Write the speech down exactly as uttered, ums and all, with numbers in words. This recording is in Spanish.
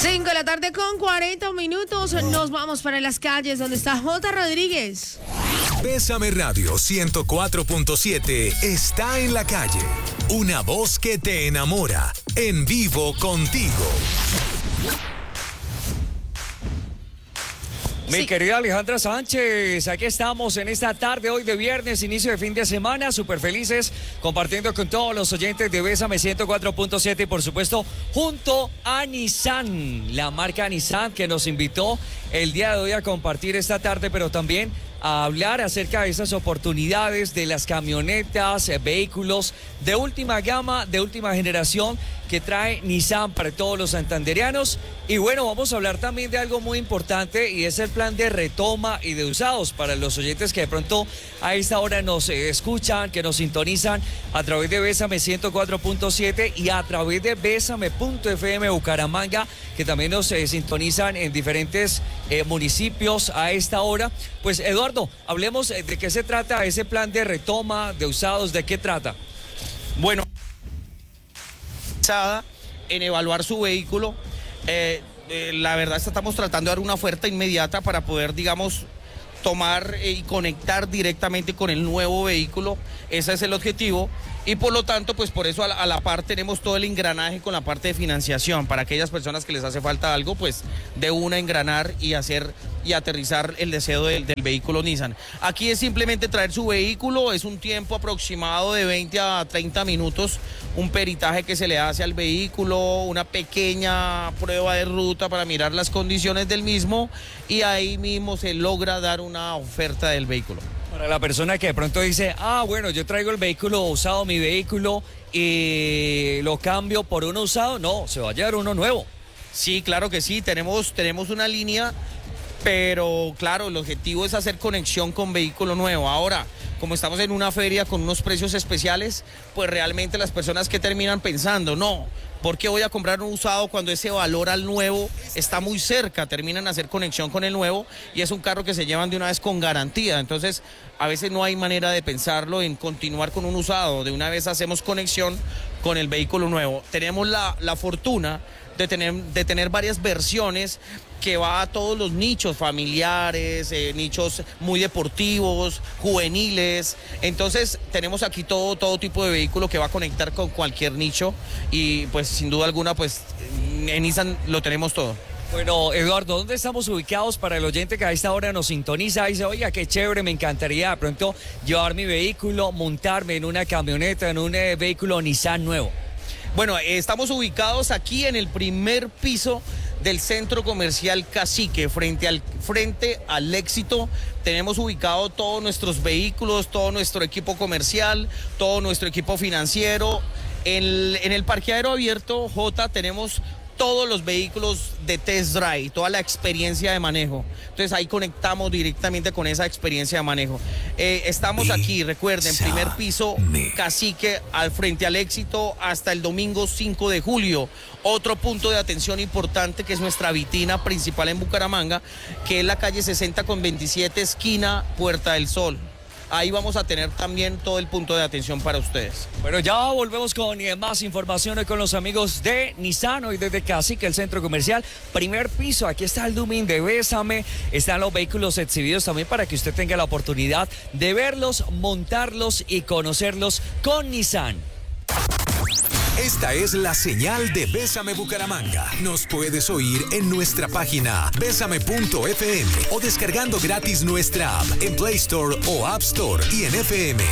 cinco de la tarde con cuarenta minutos. Nos vamos para las calles donde está J. Rodríguez. Bésame Radio ciento cuatro punto siete está en la calle. Una voz que te enamora. En vivo contigo. Mi Sí. querida Alejandra Sánchez, aquí estamos en esta tarde hoy de viernes, inicio de fin de semana, súper felices, compartiendo con todos los oyentes de Bésame ciento cuatro punto siete y por supuesto junto a Nissan, la marca Nissan que nos invitó el día de hoy a compartir esta tarde, pero también a hablar acerca de esas oportunidades de las camionetas, eh, vehículos de última gama, de última generación que trae Nissan para todos los santandereanos. Y bueno, vamos a hablar también de algo muy importante y es el plan de retoma y de usados para los oyentes que de pronto a esta hora nos eh, escuchan, que nos sintonizan a través de Bésame ciento cuatro punto siete y a través de Bésame punto F M Bucaramanga, que también nos eh, sintonizan en diferentes eh, municipios a esta hora. Pues Eduardo, hablemos eh, de qué se trata ese plan de retoma de usados, de qué trata. Bueno, en evaluar su vehículo, eh, eh, la verdad es que estamos tratando de dar una oferta inmediata para poder, digamos, tomar eh, y conectar directamente con el nuevo vehículo. Ese es el objetivo y por lo tanto, pues por eso a la, a la par tenemos todo el engranaje con la parte de financiación para aquellas personas que les hace falta algo, pues de una engranar y hacer y aterrizar el deseo del, del vehículo Nissan. Aquí es simplemente traer su vehículo, es un tiempo aproximado de veinte a treinta minutos, un peritaje que se le hace al vehículo, una pequeña prueba de ruta para mirar las condiciones del mismo y ahí mismo se logra dar una oferta del vehículo. Para la persona que de pronto dice, ah, bueno, yo traigo el vehículo usado, mi vehículo, y lo cambio por uno usado, no, se va a llevar uno nuevo. Sí, claro que sí, tenemos, tenemos una línea, pero claro, el objetivo es hacer conexión con vehículo nuevo. Ahora, como estamos en una feria con unos precios especiales, pues realmente las personas que terminan pensando, no, ¿por qué voy a comprar un usado cuando ese valor al nuevo está muy cerca? Terminan a hacer conexión con el nuevo y es un carro que se llevan de una vez con garantía. Entonces, a veces no hay manera de pensarlo en continuar con un usado. De una vez hacemos conexión con el vehículo nuevo. Tenemos la, la fortuna de tener, de tener varias versiones que va a todos los nichos familiares, eh, nichos muy deportivos, juveniles. Entonces tenemos aquí todo, todo tipo de vehículo que va a conectar con cualquier nicho y pues sin duda alguna pues en Nissan lo tenemos todo. Bueno, Eduardo, ¿dónde estamos ubicados para el oyente que a esta hora nos sintoniza y dice, oiga, qué chévere, me encantaría de pronto llevar mi vehículo, montarme en una camioneta, en un eh, vehículo Nissan nuevo? Bueno, eh, estamos ubicados aquí en el primer piso del Centro Comercial Cacique, frente al, frente al Éxito. Tenemos ubicado todos nuestros vehículos, todo nuestro equipo comercial, todo nuestro equipo financiero. En, en el parqueadero abierto, J, tenemos todos los vehículos de test drive, toda la experiencia de manejo. Entonces ahí conectamos directamente con esa experiencia de manejo. Eh, estamos aquí, recuerden, primer piso, Cacique, al frente al Éxito, hasta el domingo cinco de julio. Otro punto de atención importante que es nuestra vitrina principal en Bucaramanga, que es la calle sesenta con veintisiete, esquina Puerta del Sol. Ahí vamos a tener también todo el punto de atención para ustedes. Bueno, ya volvemos con más información hoy con los amigos de Nissan, hoy desde Cacique, el centro comercial. Primer piso, aquí está el Duming de Bésame, están los vehículos exhibidos también para que usted tenga la oportunidad de verlos, montarlos y conocerlos con Nissan. Esta es la señal de Bésame Bucaramanga. Nos puedes oír en nuestra página bésame punto F M o descargando gratis nuestra app en Play Store o App Store y en F M